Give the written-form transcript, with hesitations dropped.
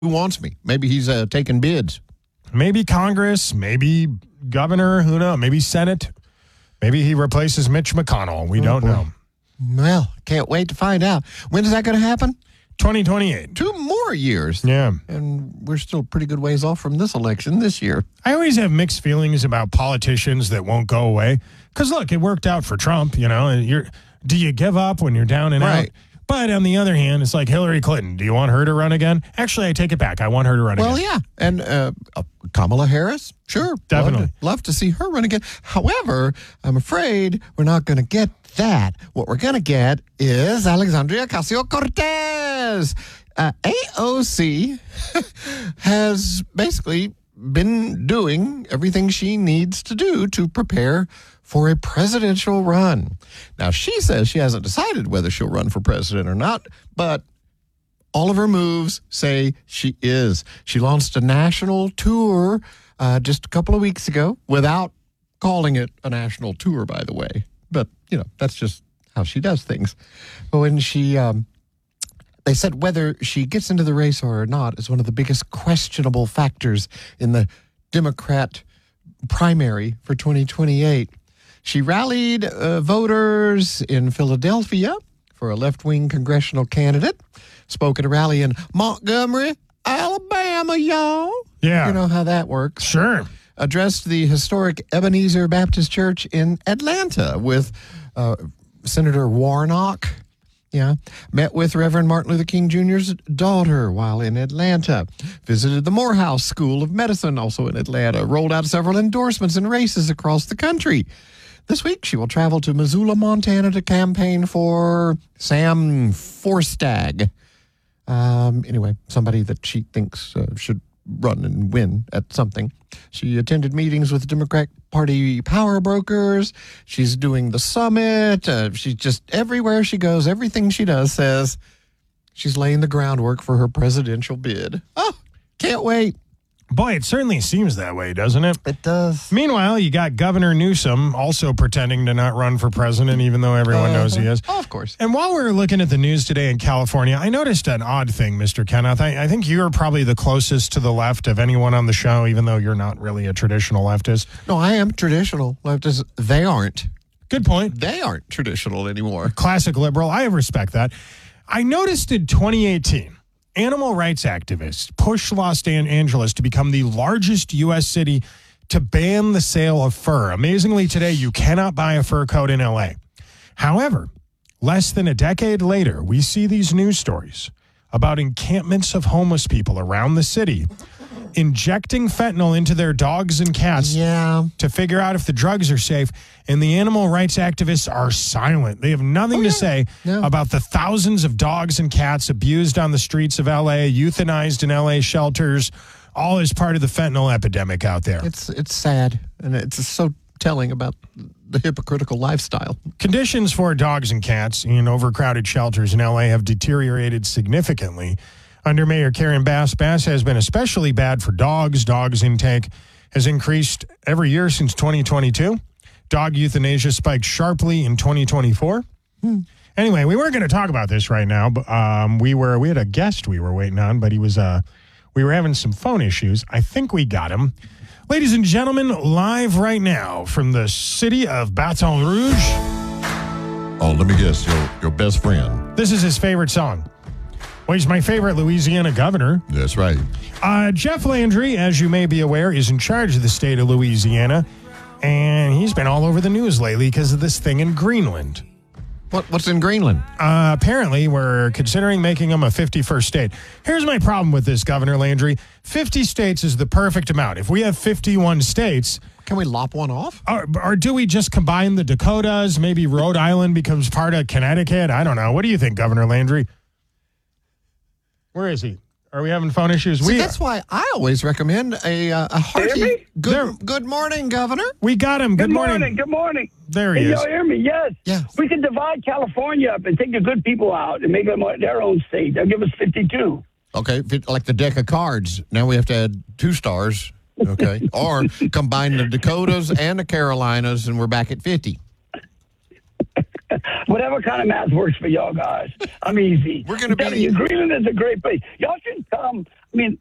who wants me? Maybe he's taking bids. Maybe Congress, maybe governor, who knows? Maybe Senate. Maybe he replaces Mitch McConnell. We don't know. Well, can't wait to find out. When is that going to happen? 2028. 2 more years. Yeah. And we're still a pretty good ways off from this election this year. I always have mixed feelings about politicians that won't go away. Because, look, it worked out for Trump, you know. Do you give up when you're down and out? But on the other hand, it's like Hillary Clinton. Do you want her to run again? Actually, I take it back. I want her to run again. Well, yeah. And Kamala Harris? Sure. Definitely. Love to see her run again. However, I'm afraid we're not going to get that. What we're going to get is Alexandria Ocasio-Cortez. AOC has basically been doing everything she needs to do to prepare for a presidential run. Now, she says she hasn't decided whether she'll run for president or not, but all of her moves say she is. She launched a national tour just a couple of weeks ago without calling it a national tour, by the way. But, you know, that's just how she does things. But when she, they said whether she gets into the race or not is one of the biggest questionable factors in the Democrat primary for 2028. She rallied voters in Philadelphia for a left-wing congressional candidate, spoke at a rally in Montgomery, Alabama, y'all. Yeah. You know how that works. Sure. Addressed the historic Ebenezer Baptist Church in Atlanta with Senator Warnock. Yeah. Met with Reverend Martin Luther King Jr.'s daughter while in Atlanta. Visited the Morehouse School of Medicine, also in Atlanta. Rolled out several endorsements in races across the country. This week, she will travel to Missoula, Montana to campaign for Sam Forstag. Anyway, somebody that she thinks should run and win at something. She attended meetings with Democrat Party power brokers. She's doing the summit. She's just everywhere she goes, everything she does says she's laying the groundwork for her presidential bid. Oh, can't wait. Boy, it certainly seems that way, doesn't it? It does. Meanwhile, you got Governor Newsom also pretending to not run for president, even though everyone knows he is. Oh, of course. And while we're looking at the news today in California, I noticed an odd thing, Mr. Kenneth. I think you're probably the closest to the left of anyone on the show, even though you're not really a traditional leftist. No, I am traditional leftist. They aren't. Good point. They aren't traditional anymore. Classic liberal. I respect that. I noticed in 2018, animal rights activists pushed Los Angeles to become the largest U.S. city to ban the sale of fur. Amazingly, today, you cannot buy a fur coat in L.A. However, less than a decade later, we see these news stories about encampments of homeless people around the city injecting fentanyl into their dogs and cats to figure out if the drugs are safe. And the animal rights activists are silent. They have nothing to say about the thousands of dogs and cats abused on the streets of L.A., euthanized in L.A. shelters, all as part of the fentanyl epidemic out there. It's sad, and it's so telling about the hypocritical lifestyle. Conditions for dogs and cats in overcrowded shelters in L.A. have deteriorated significantly. Under Mayor Karen Bass, Bass has been especially bad for dogs. Dogs intake has increased every year since 2022. Dog euthanasia spiked sharply in 2024. Anyway, we weren't going to talk about this right now, but we had a guest we were waiting on, but we were having some phone issues. I think we got him. Ladies and gentlemen, live right now from the city of Baton Rouge. Oh, let me guess, your best friend. This is his favorite song. Well, he's my favorite Louisiana governor. That's right. Jeff Landry, as you may be aware, is in charge of the state of Louisiana, and he's been all over the news lately because of this thing in Greenland. What's in Greenland? Apparently, we're considering making them a 51st state. Here's my problem with this, Governor Landry. 50 states is the perfect amount. If we have 51 states... Can we lop one off? Or do we just combine the Dakotas? Maybe Rhode Island becomes part of Connecticut? I don't know. What do you think, Governor Landry? Where is he? Are we having phone issues? See, that's why I always recommend a hearty good morning, Governor. We got him. Good morning. Good morning. There he is. Y'all hear me? Yes. Yes. We can divide California up and take the good people out and make them their own state. They'll give us 52. Okay, like the deck of cards. Now we have to add 2 stars. Okay. Or combine the Dakotas and the Carolinas, and we're back at 50. Whatever kind of math works for y'all guys. I'm easy. We're going to be... Greenland is a great place. Y'all should come. I mean,